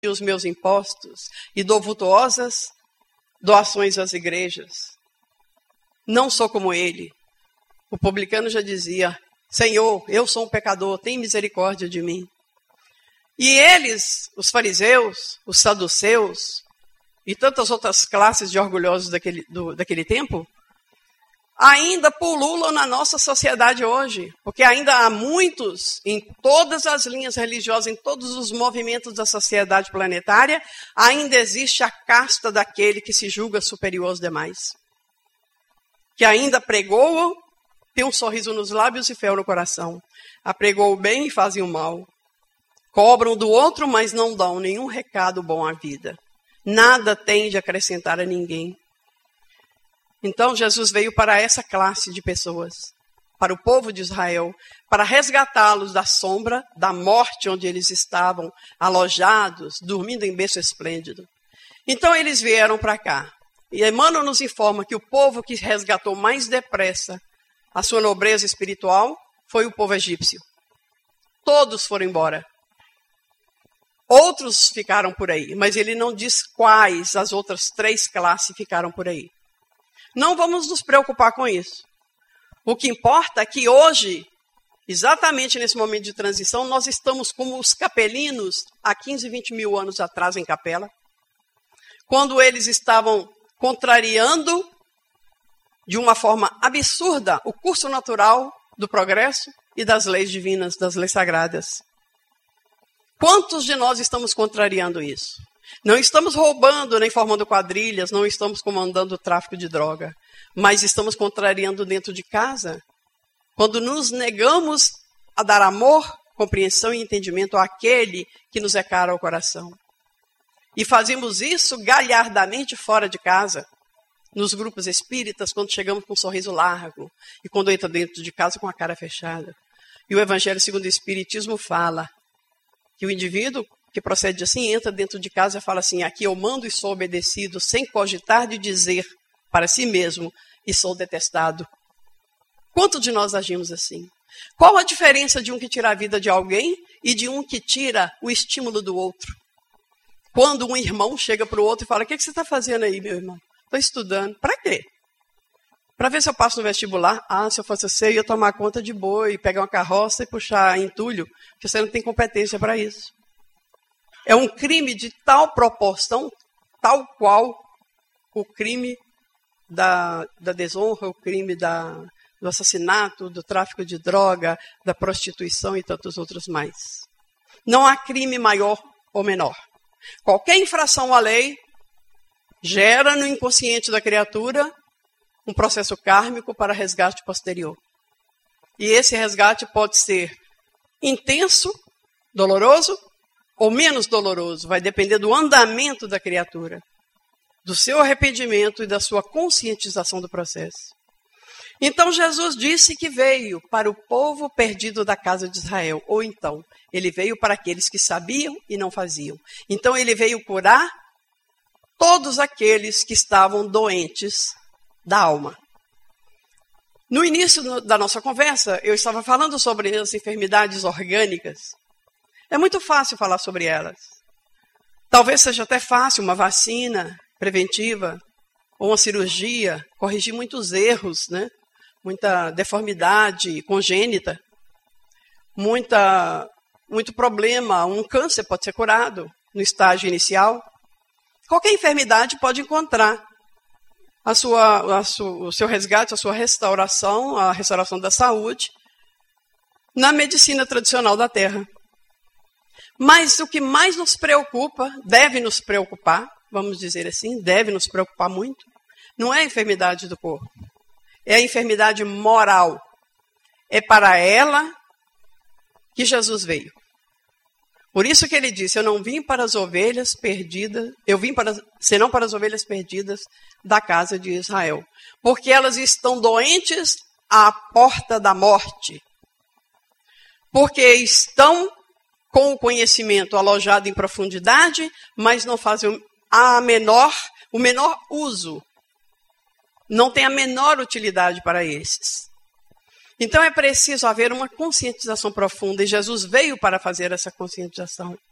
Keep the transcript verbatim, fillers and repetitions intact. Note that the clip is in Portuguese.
que os meus impostos e dou vultuosas doações às igrejas. Não sou como ele. O publicano já dizia, Senhor, eu sou um pecador, tem misericórdia de mim. E eles, os fariseus, os saduceus e tantas outras classes de orgulhosos daquele, do, daquele tempo, ainda pululam na nossa sociedade hoje, porque ainda há muitos, em todas as linhas religiosas, em todos os movimentos da sociedade planetária, ainda existe a casta daquele que se julga superior aos demais. Que ainda pregoam, tem um sorriso nos lábios e fé no coração. Apregou o bem e fazem o mal. Cobram do outro, mas não dão nenhum recado bom à vida. Nada tem de acrescentar a ninguém. Então, Jesus veio para essa classe de pessoas, para o povo de Israel, para resgatá-los da sombra, da morte onde eles estavam alojados, dormindo em berço esplêndido. Então, eles vieram para cá. E Emmanuel nos informa que o povo que resgatou mais depressa a sua nobreza espiritual foi o povo egípcio. Todos foram embora. Outros ficaram por aí, mas ele não diz quais as outras três classes ficaram por aí. Não vamos nos preocupar com isso. O que importa é que hoje, exatamente nesse momento de transição, nós estamos como os capelinos há quinze, vinte mil anos atrás em Capela, quando eles estavam contrariando de uma forma absurda o curso natural do progresso e das leis divinas, das leis sagradas. Quantos de nós estamos contrariando isso? Não estamos roubando nem formando quadrilhas, não estamos comandando o tráfico de droga, mas estamos contrariando dentro de casa, quando nos negamos a dar amor, compreensão e entendimento àquele que nos é caro ao coração. E fazemos isso galhardamente fora de casa, nos grupos espíritas, quando chegamos com um sorriso largo e quando entra dentro de casa com a cara fechada. E o Evangelho segundo o Espiritismo fala que o indivíduo que procede assim, entra dentro de casa e fala assim, aqui eu mando e sou obedecido, sem cogitar de dizer para si mesmo, e sou detestado. Quantos de nós agimos assim? Qual a diferença de um que tira a vida de alguém e de um que tira o estímulo do outro? Quando um irmão chega para o outro e fala, o que, que você está fazendo aí, meu irmão? Estou estudando. Para quê? Para ver se eu passo no vestibular? Ah, se eu fosse você, eu ia tomar conta de boi, pegar uma carroça e puxar entulho, porque você não tem competência para isso. É um crime de tal proporção, tal qual o crime da, da desonra, o crime da, do assassinato, do tráfico de droga, da prostituição e tantos outros mais. Não há crime maior ou menor. Qualquer infração à lei gera no inconsciente da criatura um processo kármico para resgate posterior. E esse resgate pode ser intenso, doloroso, ou menos doloroso, vai depender do andamento da criatura, do seu arrependimento e da sua conscientização do processo. Então Jesus disse que veio para o povo perdido da casa de Israel, ou então, ele veio para aqueles que sabiam e não faziam. Então ele veio curar todos aqueles que estavam doentes da alma. No início da nossa conversa, eu estava falando sobre as enfermidades orgânicas. É muito fácil falar sobre elas. Talvez seja até fácil uma vacina preventiva ou uma cirurgia corrigir muitos erros, né? Muita deformidade congênita, muita, muito problema. Um câncer pode ser curado no estágio inicial. Qualquer enfermidade pode encontrar a sua, a sua, o seu resgate, a sua restauração, a restauração da saúde na medicina tradicional da Terra. Mas o que mais nos preocupa, deve nos preocupar, vamos dizer assim, deve nos preocupar muito, não é a enfermidade do corpo, é a enfermidade moral. É para ela que Jesus veio. Por isso que ele disse, eu não vim para as ovelhas perdidas, eu vim para, senão para as ovelhas perdidas da casa de Israel. Porque elas estão doentes à porta da morte. Porque estão com o conhecimento alojado em profundidade, mas não fazem a menor, o menor uso. Não tem a menor utilidade para esses. Então é preciso haver uma conscientização profunda, e Jesus veio para fazer essa conscientização.